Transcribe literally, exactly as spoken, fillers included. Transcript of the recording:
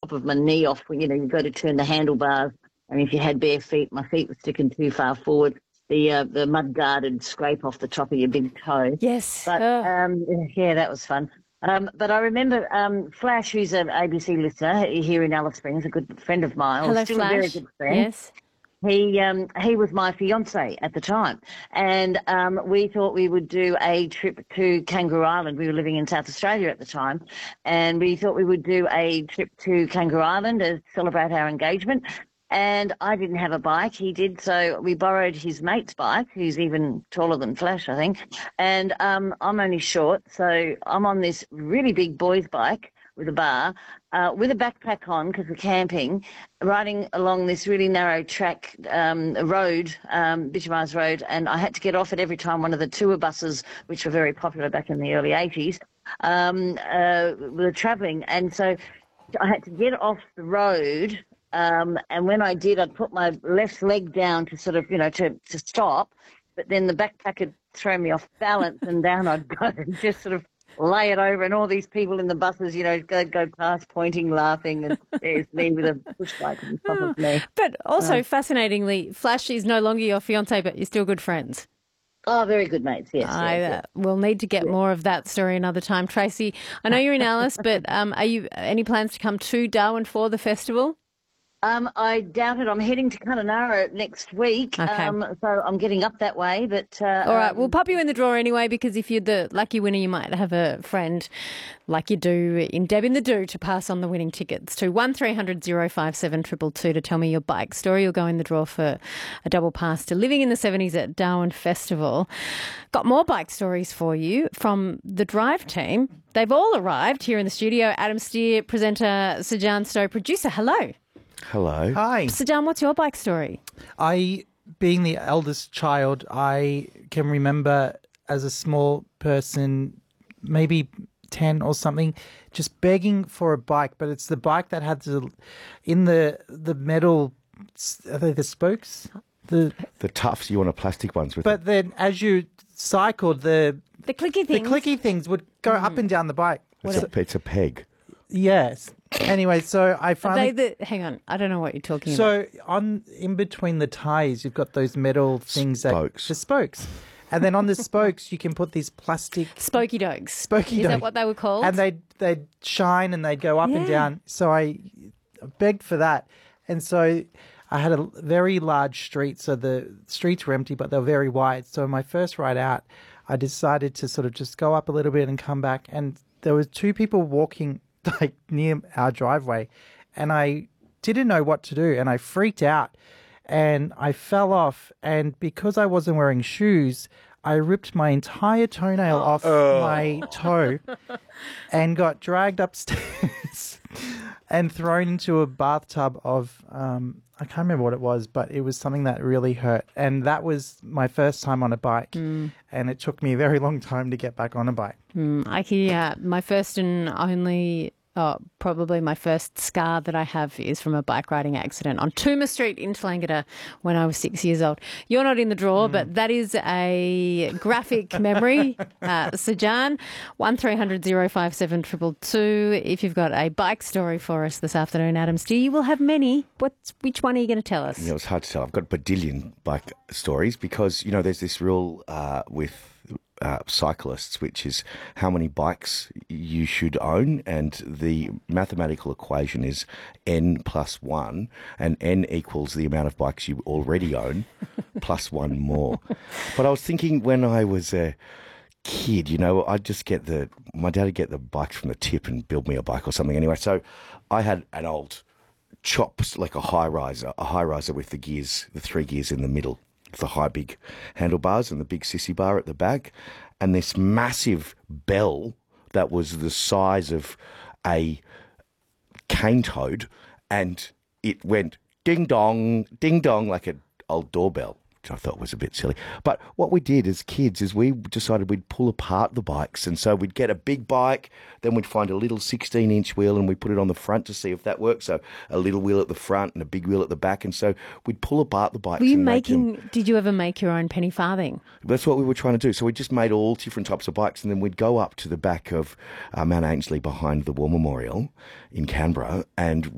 top of my knee off. You know, you've got to turn the handlebars. And if you had bare feet, my feet were sticking too far forward. The uh, the mud guarded scrape off the top of your big toe. Yes. But, Oh. um, yeah, that was fun. Um, but I remember um, Flash, who's an A B C listener here in Alice Springs, a good friend of mine, Hello, or still Flash. a very good friend. Yes. He um, he was my fiance at the time, and um, we thought we would do a trip to Kangaroo Island. We were living in South Australia at the time, and we thought we would do a trip to Kangaroo Island to celebrate our engagement. And I didn't have a bike. He did, so we borrowed his mate's bike, who's even taller than Flash, I think. And um, I'm only short, so I'm on this really big boy's bike with a bar, uh, with a backpack on because we're camping, riding along this really narrow track um, road, um, bitumised road, and I had to get off at every time one of the tour buses, which were very popular back in the early eighties, um, uh, were travelling. And so I had to get off the road, um, and when I did, I'd put my left leg down to sort of, you know, to, to stop, but then the backpack had thrown me off balance and down I'd go and just sort of lay it over, and all these people in the buses, you know, go go past, pointing, laughing, and there's me with a push bike on top of me. But also, Uh, fascinatingly, Flash is no longer your fiance, but you're still good friends. Oh, very good mates, yes. I yes, uh, yes. will need to get more of that story another time. Tracy, I know you're in Alice, but um, are you any plans to come to Darwin for the festival? Um, I doubt it. I'm heading to Kununurra next week, Okay. um, so I'm getting up that way. But uh, All right, um, we'll pop you in the draw anyway, because if you're the lucky winner, you might have a friend like you do in Deb in the Do to pass on the winning tickets to one three hundred oh five seven two two two to tell me your bike story. You'll go in the draw for a double pass to Living in the seventies at Darwin Festival. Got more bike stories for you from the Drive team. They've all arrived here in the studio. Adam Steer, presenter, Sajan Stowe, producer. Hello. Hello. Hi. Sajan, what's your bike story? I, being the eldest child, I can remember as a small person, maybe ten or something, just begging for a bike. But it's the bike that had the, in the the metal, are they the spokes? The The Tufts, you want a plastic ones with But then as you cycled, the The clicky the things. clicky things would go up and down the bike. It's a, it's a peg. Yes. Anyway, so I Are finally... they the, hang on, I don't know what you're talking about. So on in between the tires, you've got those metal things Spokes. that the spokes, and then on the spokes you can put these plastic Spokey dogs. spokey. Is that dogs. what they were called? And they they'd shine and they'd go up and Yeah. down. So I begged for that, and so I had a very large street. So the streets were empty, but they were very wide. So my first ride out, I decided to sort of just go up a little bit and come back, and there was two people walking like near our driveway, and I didn't know what to do, and I freaked out and I fell off, and because I wasn't wearing shoes, I ripped my entire toenail off my toe and got dragged upstairs and thrown into a bathtub of um I can't remember what it was, but it was something that really hurt, and that was my first time on a bike, and it took me a very long time to get back on a bike. I yeah, my first and only, oh, probably my first scar that I have is from a bike riding accident on Toomer Street in Tlangata when I was six years old. You're not in the draw, but that is a graphic memory. Uh, Sajan, one three hundred oh five seven two two two. If you've got a bike story for us this afternoon, Adam Steer, you will have many. What's, which one are you going to tell us? You know, it's hard to tell. I've got a badillion bike stories because, you know, there's this rule uh, with uh, cyclists, which is how many bikes you should own. And the mathematical equation is N plus one, and N equals the amount of bikes you already own plus one more. But I was thinking when I was a kid, you know, I'd just get the, my dad would get the bikes from the tip and build me a bike or something anyway. So I had an old chops, like a high riser, a high riser with the gears, the three gears in the middle, the high big handlebars and the big sissy bar at the back, and this massive bell that was the size of a cane toad, and it went ding dong, ding dong like an old doorbell, which I thought was a bit silly. But what we did as kids is we decided we'd pull apart the bikes, and so we'd get a big bike, then we'd find a little sixteen inch wheel and we'd put it on the front to see if that worked. So a little wheel at the front and a big wheel at the back, and so we'd pull apart the bikes. Were you and make them- making, did you ever make your own penny farthing? That's what we were trying to do. So we just made all different types of bikes, and then we'd go up to the back of uh, Mount Ainslie behind the War Memorial in Canberra and